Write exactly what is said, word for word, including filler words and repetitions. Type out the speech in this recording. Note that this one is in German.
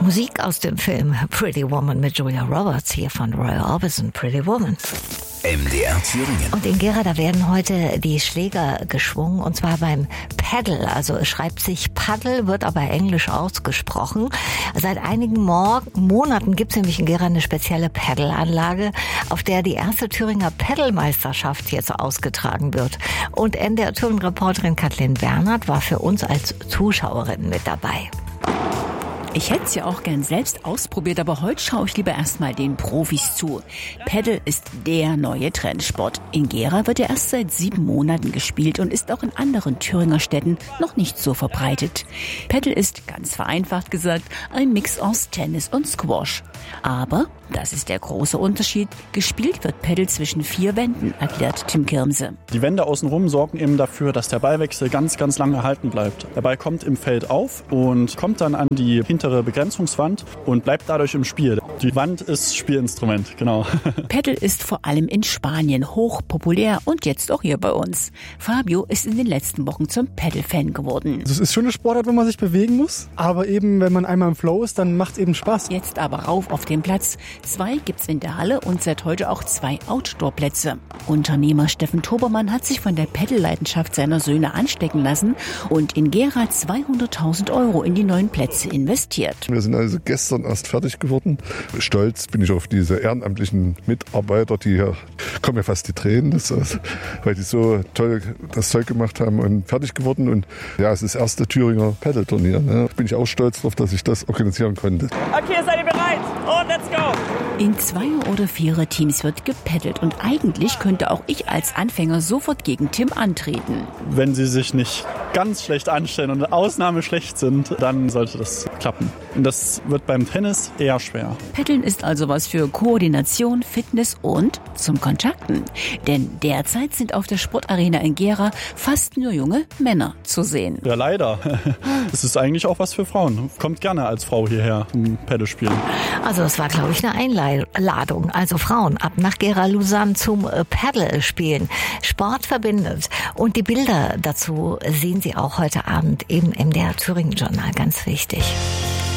Musik aus dem Film Pretty Woman mit Julia Roberts hier von Roy Orbison, Pretty Woman. M D R Thüringen. Und in Gera, da werden heute die Schläger geschwungen, und zwar beim Paddle. Also es schreibt sich Paddle, wird aber englisch ausgesprochen. Seit einigen Mor- Monaten gibt es nämlich in Gera eine spezielle Paddle-Anlage, auf der die erste Thüringer Paddle-Meisterschaft jetzt ausgetragen wird. Und N D R Thüringen-Reporterin Kathleen Bernhard war für uns als Zuschauerin mit dabei. Ich hätte es ja auch gern selbst ausprobiert, aber heute schaue ich lieber erstmal den Profis zu. Paddle ist der neue Trendsport. In Gera wird er erst seit sieben Monaten gespielt und ist auch in anderen Thüringer Städten noch nicht so verbreitet. Paddle ist, ganz vereinfacht gesagt, ein Mix aus Tennis und Squash. Aber, das ist der große Unterschied, gespielt wird Paddle zwischen vier Wänden, erklärt Tim Kirmse. Die Wände außenrum sorgen eben dafür, dass der Ballwechsel ganz, ganz lange erhalten bleibt. Der Ball kommt im Feld auf und kommt dann an die hintere Begrenzungswand und bleibt dadurch im Spiel. Die Wand ist Spielinstrument, genau. Paddle ist vor allem in Spanien hoch populär und jetzt auch hier bei uns. Fabio ist in den letzten Wochen zum Paddle-Fan geworden. Es ist schon eine Sportart, wo man sich bewegen muss, aber eben, wenn man einmal im Flow ist, dann macht es eben Spaß. Jetzt aber rauf auf den Platz. Zwei gibt's in der Halle und seit heute auch zwei Outdoor-Plätze. Unternehmer Steffen Tobermann hat sich von der Paddle-Leidenschaft seiner Söhne anstecken lassen und in Gera zweihunderttausend Euro in die neuen Plätze investiert. Wir sind also gestern erst fertig geworden. Stolz bin ich auf diese ehrenamtlichen Mitarbeiter, die hier, kommen ja fast die Tränen, das, weil die so toll das Zeug gemacht haben und fertig geworden. Und ja, es ist das erste Thüringer Paddle-Turnier. Ne? Bin ich auch stolz darauf, dass ich das organisieren konnte. Okay, seid ihr bereit? Und let's go! In Zweier- oder Vierer-Teams wird gepaddelt und eigentlich könnte auch ich als Anfänger sofort gegen Tim antreten. Wenn sie sich nicht ganz schlecht anstellen und Ausnahme schlecht sind, dann sollte das klappen. Und das wird beim Tennis eher schwer. Paddeln ist also was für Koordination, Fitness und zum Kontakten. Denn derzeit sind auf der Sportarena in Gera fast nur junge Männer zu sehen. Ja, leider. Es ist eigentlich auch was für Frauen. Kommt gerne als Frau hierher zum Paddle spielen. Also es war, glaube ich, eine Einladung. Also Frauen, ab nach Gera-Lusanne zum Paddle spielen. Sport verbindet. Und die Bilder dazu sehen Sie auch heute Abend im M D R Thüringen Journal. Ganz wichtig.